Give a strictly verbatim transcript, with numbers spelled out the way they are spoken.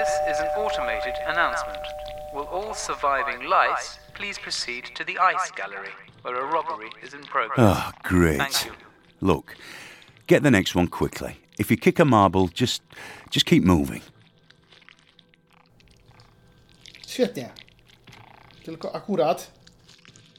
This is an automated announcement. Will all surviving lice please proceed to the ice gallery, where a robbery is in progress. Oh, great. Thank you. Look, get the next one quickly. If you kick a marble, just just keep moving. Świetnie. Tylko akurat